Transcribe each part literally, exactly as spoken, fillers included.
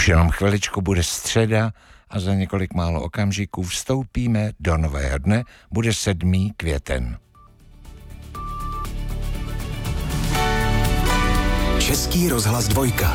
Už jenom chviličku bude středa a za několik málo okamžiků vstoupíme do nového dne, bude sedmý květen. Český rozhlas dvojka.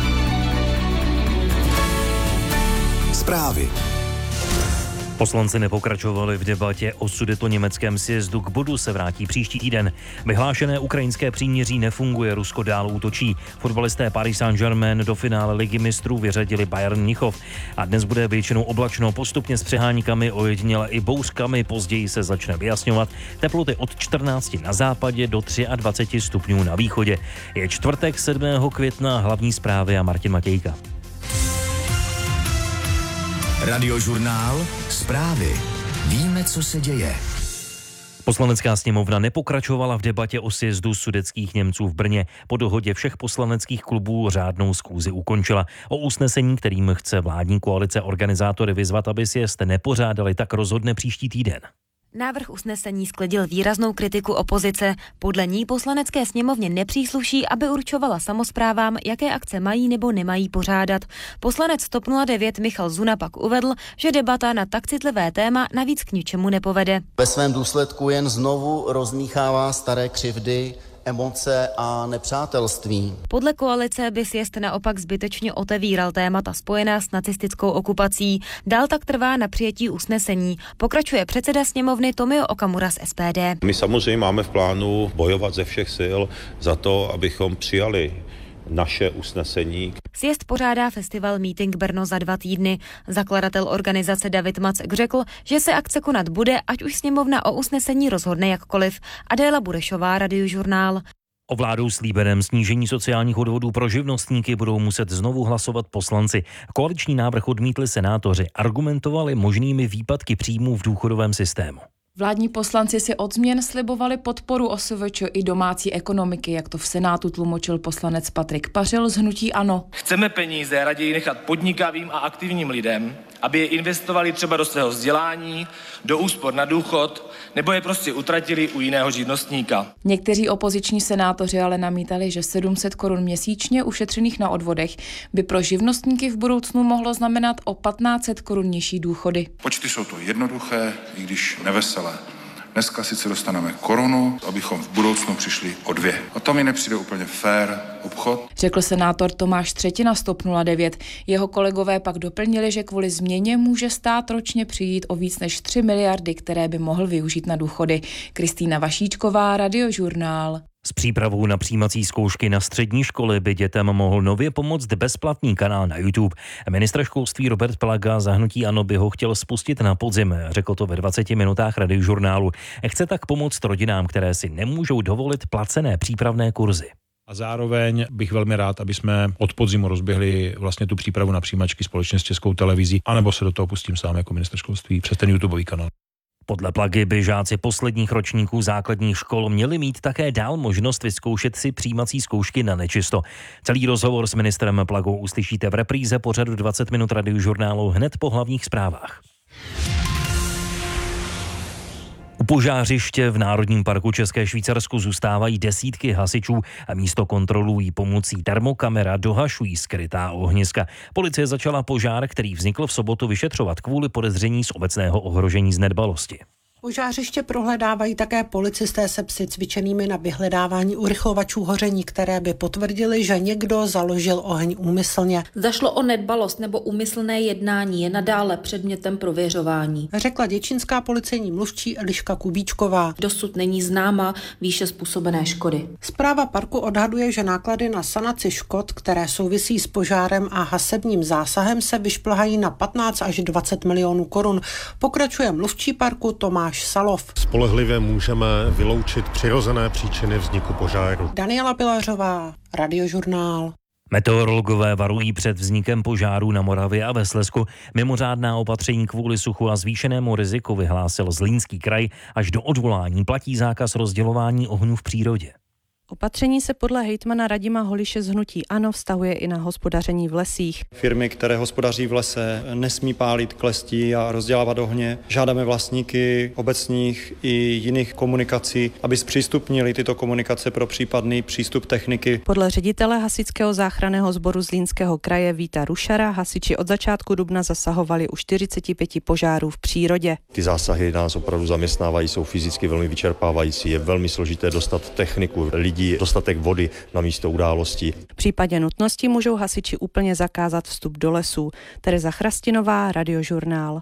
Zprávy. Poslanci nepokračovali v debatě o sudetoněmeckém sjezdu, k bodu se vrátí příští týden. Vyhlášené ukrajinské příměří nefunguje, Rusko dál útočí. Fotbalisté Paris Saint-Germain do finále ligy mistrů vyřadili Bayern Mnichov. A dnes bude většinou oblačno, postupně s přeháníkami, ojediněle i bouřkami, později se začne vyjasňovat. Teploty od čtrnácti na západě do dvaceti třech stupňů na východě. Je čtvrtek sedmého května, hlavní zprávy a Martin Matějka. Radiožurnál, zprávy. Víme, co se děje. Poslanecká sněmovna nepokračovala v debatě o sjezdu sudetských Němců v Brně. Po dohodě všech poslaneckých klubů řádnou schůzi ukončila. O usnesení, kterým chce vládní koalice organizátory vyzvat, aby sjezd nepořádali, tak rozhodne příští týden. Návrh usnesení sklidil výraznou kritiku opozice. Podle ní poslanecké sněmovně nepřísluší, aby určovala samosprávám, jaké akce mají nebo nemají pořádat. Poslanec TOP nula devět Michal Zuna pak uvedl, že debata na tak citlivé téma navíc k ničemu nepovede. Ve svém důsledku jen znovu rozmíchává staré křivdy, emoce a nepřátelství. Podle koalice by sjezd naopak zbytečně otevíral témata spojená s nacistickou okupací. Dál tak trvá na přijetí usnesení. Pokračuje předseda sněmovny Tomio Okamura z S P D. My samozřejmě máme v plánu bojovat ze všech sil za to, abychom přijali naše usnesení. Sjezd pořádá festival Meeting Brno za dva týdny. Zakladatel organizace David Macek řekl, že se akce konat bude, ať už sněmovna o usnesení rozhodne jakkoliv. Adéla Burešová, Radiožurnál. O vládou slíbeném snížení sociálních odvodů pro živnostníky budou muset znovu hlasovat poslanci. Koaliční návrh odmítli senátoři, argumentovali možnými výpadky příjmů v důchodovém systému. Vládní poslanci si od změn slibovali podporu O S V Č i domácí ekonomiky, jak to v Senátu tlumočil poslanec Patrik Pařil z hnutí ANO. Chceme peníze raději nechat podnikavým a aktivním lidem, aby je investovali třeba do svého vzdělání, do úspor na důchod, nebo je prostě utratili u jiného živnostníka. Někteří opoziční senátoři ale namítali, že sedm set korun měsíčně ušetřených na odvodech by pro živnostníky v budoucnu mohlo znamenat o patnáct set korun nižší důchody. Počty jsou to jednoduché, i když neveselé. Dneska sice dostaneme korunu, abychom v budoucnu přišli o dvě. A to mi nepřijde úplně fér obchod. Řekl senátor Tomáš Třetina z TOP nula devět. Jeho kolegové pak doplnili, že kvůli změně může stát ročně přijít o víc než tři miliardy, které by mohl využít na důchody. Kristýna Vašíčková, Radiožurnál. S přípravou na přijímací zkoušky na střední školy by dětem mohl nově pomoct bezplatný kanál na YouTube. Ministr školství Robert Plaga za hnutí ANO by ho chtěl spustit na podzim, řekl to ve dvaceti minutách Radiožurnálu. Chce tak pomoct rodinám, které si nemůžou dovolit placené přípravné kurzy. A zároveň bych velmi rád, aby jsme od podzimu rozběhli vlastně tu přípravu na přijímačky společně s Českou televizí, anebo se do toho pustím sám jako ministr školství přes ten YouTubeový kanál. Podle Plagy by žáci posledních ročníků základních škol měli mít také dál možnost vyzkoušet si přijímací zkoušky na nečisto. Celý rozhovor s ministrem Plagou uslyšíte v repríze pořadu dvacet minut Radiožurnálu hned po hlavních zprávách. U požářiště v Národním parku České Švýcarsko zůstávají desítky hasičů a místo kontrolují pomocí termokamera, dohašují skrytá ohniska. Policie začala požár, který vznikl v sobotu, vyšetřovat kvůli podezření z obecného ohrožení z nedbalosti. Požářiště prohledávají také policisté se psy cvičenými na vyhledávání urychlovačů hoření, které by potvrdili, že někdo založil oheň úmyslně. Zda šlo o nedbalost nebo úmyslné jednání, je nadále předmětem prověřování, řekla děčínská policejní mluvčí Eliška Kubíčková. Dosud není známa výše způsobené škody. Správa parku odhaduje, že náklady na sanaci škod, které souvisí s požárem a hasebním zásahem, se vyšplhají na patnáct až dvacet milionů korun. Pokračuje mluvčí parku Tomáš Salov. Spolehlivě můžeme vyloučit přirozené příčiny vzniku požáru. Daniela Pilařová, Radiožurnál. Meteorologové varují před vznikem požárů na Moravě a ve Slezsku. Mimořádná opatření kvůli suchu a zvýšenému riziku vyhlásil Zlínský kraj. Až do odvolání platí zákaz rozdělování ohňů v přírodě. Opatření se podle hejtmana Radima Holiše z hnutí ANO vztahuje i na hospodaření v lesích. Firmy, které hospodaří v lese, nesmí pálit klestí a rozdělávat ohně. Žádáme vlastníky obecních i jiných komunikací, aby zpřístupnili tyto komunikace pro případný přístup techniky. Podle ředitele hasičského záchranného sboru Zlínského kraje Víta Rušara hasiči od začátku dubna zasahovali u čtyřicet pět požárů v přírodě. Ty zásahy nás opravdu zaměstnávají, jsou fyzicky velmi vyčerpávající, je velmi složité dostat techniku, lidí, dostatek vody na místo události. V případě nutnosti můžou hasiči úplně zakázat vstup do lesů. Tereza Chrastinová, Radiožurnál.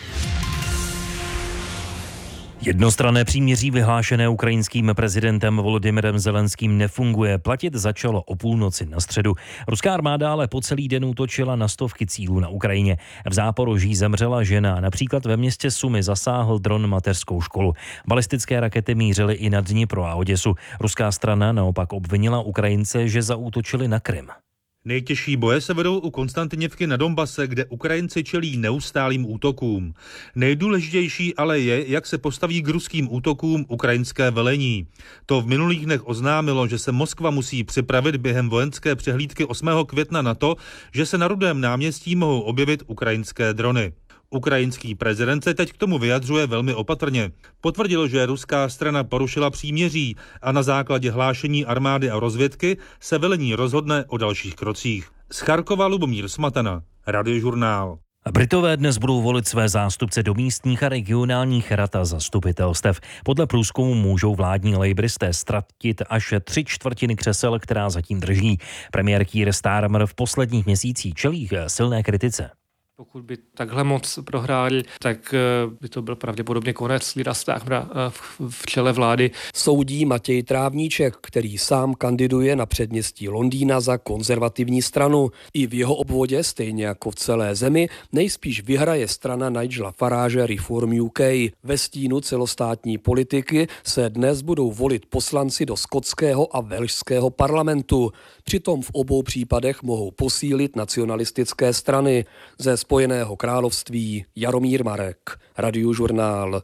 Jednostranné příměří vyhlášené ukrajinským prezidentem Volodymyrem Zelenským nefunguje. Platit začalo o půlnoci na středu. Ruská armáda ale po celý den útočila na stovky cílů na Ukrajině. V Záporoží zemřela žena. Například ve městě Sumy zasáhl dron mateřskou školu. Balistické rakety mířily i na Dnipro a Oděsu. Ruská strana naopak obvinila Ukrajince, že zaútočili na Krym. Nejtěžší boje se vedou u Konstantiněvky na Donbase, kde Ukrajinci čelí neustálým útokům. Nejdůležitější ale je, jak se postaví k ruským útokům ukrajinské velení. To v minulých dnech oznámilo, že se Moskva musí připravit během vojenské přehlídky osmého května na to, že se na Rudém náměstí mohou objevit ukrajinské drony. Ukrajinský prezident se teď k tomu vyjadřuje velmi opatrně. Potvrdil, že ruská strana porušila příměří a na základě hlášení armády a rozvědky se velení rozhodne o dalších krocích. Z Charkova Lubomír Smatana, Radiožurnál. Britové dnes budou volit své zástupce do místních a regionálních rad a zastupitelstev. Podle průzkumu můžou vládní lejbristé ztratit až tři čtvrtiny křesel, která zatím drží. Premiér Keir Starmer v posledních měsících čelí silné kritice. Pokud by takhle moc prohráli, tak by to byl pravděpodobně konec Lira Starmera v čele vlády. Soudí Matěj Trávníček, který sám kandiduje na předměstí Londýna za konzervativní stranu. I v jeho obvodě, stejně jako v celé zemi, nejspíš vyhraje strana Nigela Farage Reform U K. Ve stínu celostátní politiky se dnes budou volit poslanci do skotského a velšského parlamentu. Přitom v obou případech mohou posílit nacionalistické strany. Ze Spojeného království Jaromír Marek, Radiožurnál.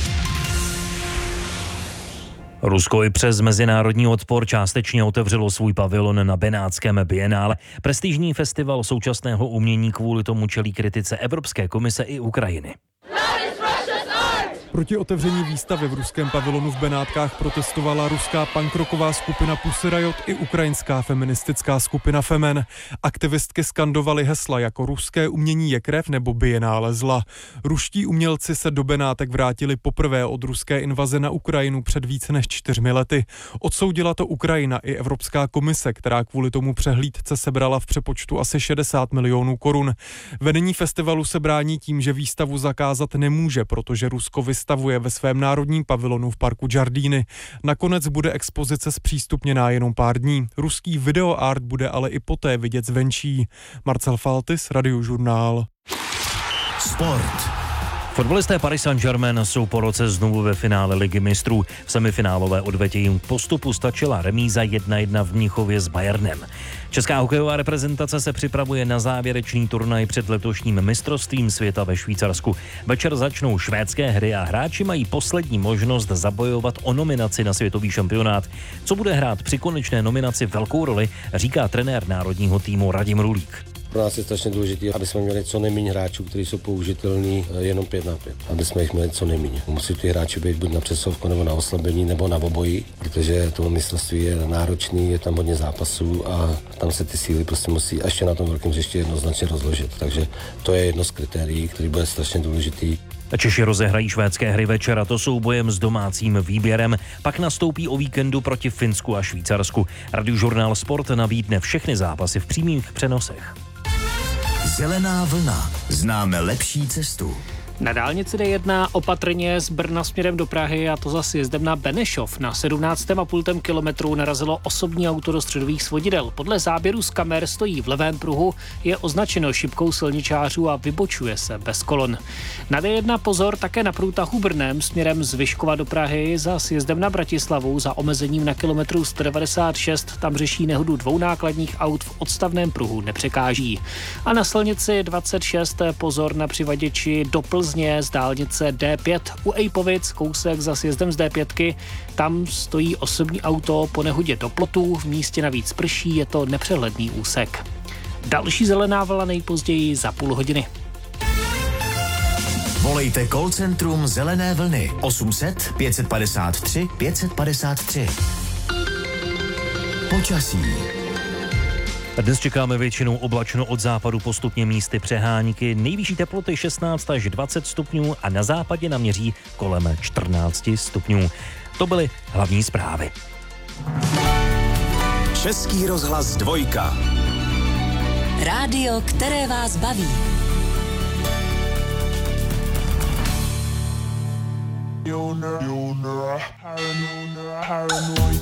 Rusko i přes mezinárodní odpor částečně otevřelo svůj pavilon na Benátském bienále. Prestižní festival současného umění kvůli tomu čelí kritice Evropské komise i Ukrajiny. Proti otevření výstavy v ruském pavilonu v Benátkách protestovala ruská punkroková skupina Pussy Riot i ukrajinská feministická skupina Femen. Aktivistky skandovaly hesla jako ruské umění je krev nebo bienále zla. Ruští umělci se do Benátek vrátili poprvé od ruské invaze na Ukrajinu před více než čtyřmi lety. Odsoudila to Ukrajina i Evropská komise, která kvůli tomu přehlídce sebrala v přepočtu asi šedesát milionů korun. Vedení festivalu se brání tím, že výstavu zakázat nemůže, protože Rusko vystavuje ve svém národním pavilonu v parku Giardini. Nakonec bude expozice zpřístupněná jenom pár dní. Ruský videoart bude ale i poté vidět zvenčí. Marcel Faltis, Radiožurnál. Sport. Fotbalisté Paris Saint-Germain jsou po roce znovu ve finále Ligy mistrů. V semifinálové odvetě jim k postupu stačila remíza jedna jedna v Mnichově s Bayernem. Česká hokejová reprezentace se připravuje na závěrečný turnaj před letošním mistrovstvím světa ve Švýcarsku. Večer začnou švédské hry a hráči mají poslední možnost zabojovat o nominaci na světový šampionát. Co bude hrát při konečné nominaci velkou roli, říká trenér národního týmu Radim Rulík. Pro nás je strašně důležité, aby jsme měli co nejméně hráčů, kteří jsou použitelní jenom pět na pět, aby jsme jich měli co nejméně. Musí ty hráči být buď na přesovku, nebo na oslabení, nebo na obojí, protože to mistrovství je náročný, je tam hodně zápasů a tam se ty síly prostě musí ještě na tom velkém hřišti jednoznačně rozložit. Takže to je jedno z kritérií, který bude strašně důležitý. Češi rozehrají švédské hry večer a to soubojem s domácím výběrem. Pak nastoupí o víkendu proti Finsku a Švýcarsku. Radiožurnál Sport nabídne všechny zápasy v přímých přenosech. Zelená vlna. Známe lepší cestu. Na dálnici D jedna opatrně z Brna směrem do Prahy, a to za sjezdem na Benešov. Na sedmnáct a půl kilometru narazilo osobní auto do středových svodidel. Podle záběru z kamer stojí v levém pruhu, je označeno šipkou silničářů a vybočuje se bez kolon. Na D jedna pozor také na průtahu Brnem směrem z Vyškova do Prahy za sjezdem na Bratislavu za omezením na kilometru sto devadesát šest. Tam řeší nehodu dvou nákladních aut v odstavném pruhu nepřekáží. A na silnici dvacet šest pozor na přivaděči do Plzně. Plzně z dálnice D pět. U Ejpovic, kousek za sjezdem z D pět, tam stojí osobní auto po nehodě do plotů, v místě navíc prší, je to nepřehledný úsek. Další zelená vlna nejpozději za půl hodiny. Volejte call centrum Zelené vlny osm set pět padesát tři pět padesát tři. Počasí. Dnes čekáme většinou oblačno, od západu postupně místy přehánky, nejvyšší teploty šestnáct až dvacet stupňů a na západě naměří kolem čtrnáct stupňů. To byly hlavní zprávy. Český rozhlas dvojka. Rádio, které vás baví. Paranoia, paranoia, paranoia.